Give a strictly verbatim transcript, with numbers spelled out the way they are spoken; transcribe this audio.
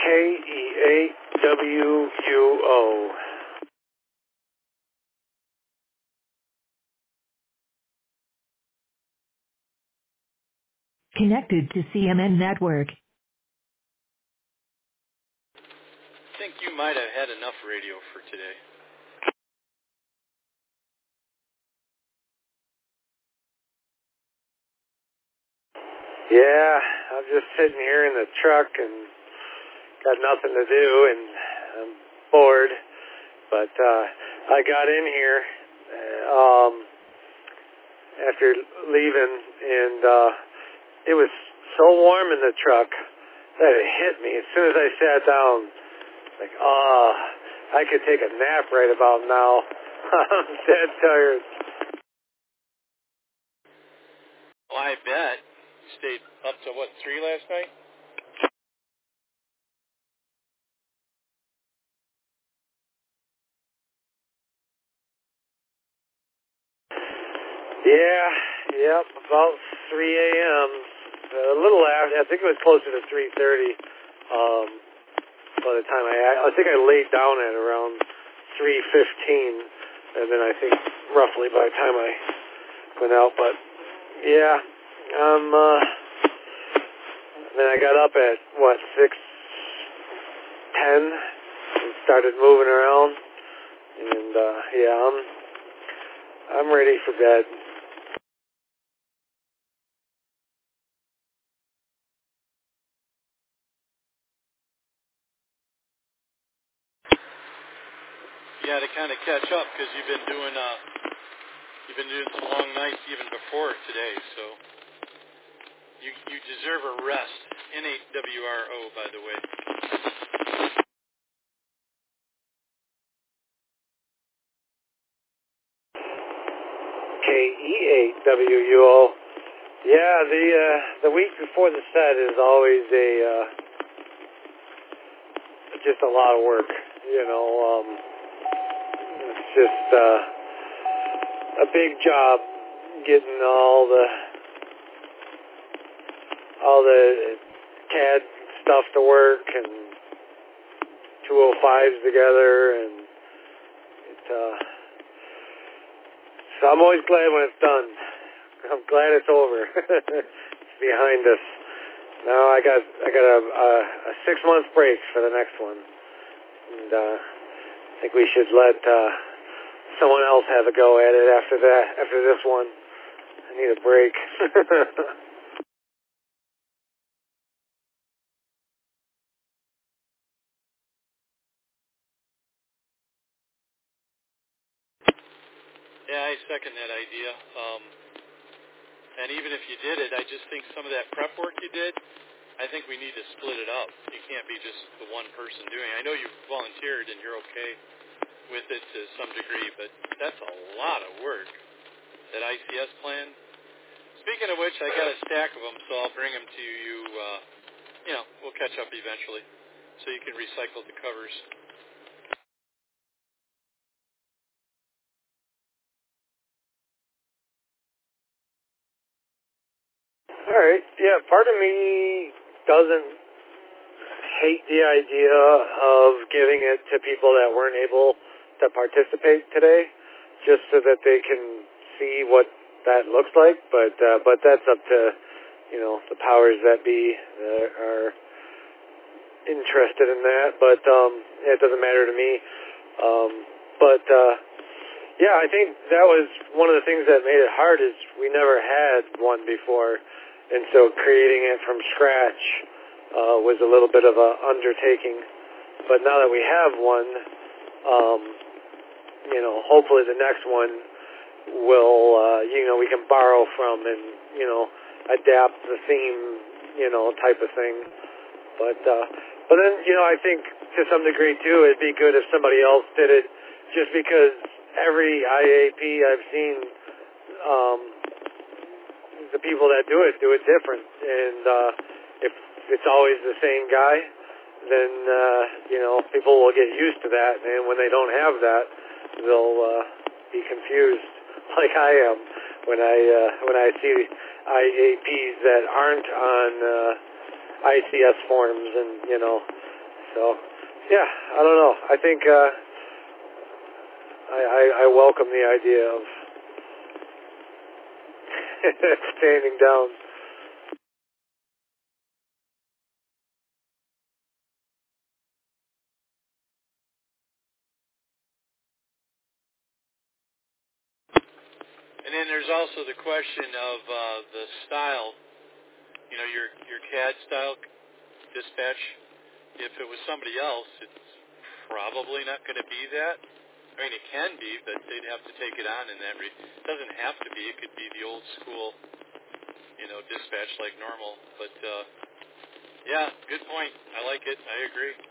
K E A W U O. Connected to C M N Network. I think you might have had enough radio for today. Yeah, I'm just sitting here in the truck and got nothing to do, and I'm bored. But uh, I got in here um, after leaving, and uh, it was so warm in the truck that it hit me as soon as I sat down. Like, oh, I could take a nap right about now. I'm dead tired. Well, I bet. You stayed up to, what, three last night? Yeah, yep, about three a.m. A little after, I think it was closer to three thirty. Um, by the time I, I think I laid down at around three fifteen, and then I think roughly by the time I went out. But yeah, um, uh, then I got up at what six ten and started moving around, and uh, yeah, I'm I'm ready for bed. Yeah, to kind of catch up because you've been doing uh, you've been doing some long nights even before today, so you you deserve a rest. N A W R O, by the way. K E A W U O. Yeah, the uh, the week before the set is always a uh, just a lot of work. You know, um, it's just uh, a big job getting all the all the C A D stuff to work and two oh fives together, and it. Uh, so I'm always glad when it's done. I'm glad it's over. It's behind us. Now I got I got a, a, a six month break for the next one, and uh, I think we should let uh, someone else have a go at it after that. After this one, I need a break. Yeah, I second that idea. Um, and even if you did it, I just think some of that prep work you did, I think we need to split it up. You can't be just the one person doing it. I know you volunteered and you're okay with it to some degree, but that's a lot of work, that I C S plan. Speaking of which, I got a stack of them, so I'll bring them to you. Uh, you know, we'll catch up eventually, so you can recycle the covers. All right. Yeah, part of me doesn't hate the idea of giving it to people that weren't able to participate today, just so that they can see what that looks like. But uh, but that's up to, you know, the powers that be that are interested in that. But um, it doesn't matter to me. Um, but uh, yeah, I think that was one of the things that made it hard is we never had one before. And so creating it from scratch uh, was a little bit of a undertaking. But now that we have one, um, you know, hopefully the next one will, uh, you know, we can borrow from and, you know, adapt the theme, you know, type of thing. But, uh, but then, you know, I think to some degree, too, it'd be good if somebody else did it, just because every I A P I've seen, um, the people that do it do it different, and uh, if it's always the same guy, then uh, you know, people will get used to that, and when they don't have that, they'll uh, be confused, like I am when I uh, when I see I A Ps that aren't on uh, I C S forms, and you know, So, yeah, I don't know. I think uh, I, I, I welcome the idea of standing down. And then there's also the question of uh, the style. You know, your your C A D style dispatch. If it was somebody else, it's probably not going to be that. I mean, it can be, but they'd have to take it on in that. Re- it doesn't have to be. It could be the old school, you know, dispatch like normal. But uh, yeah, good point. I like it. I agree.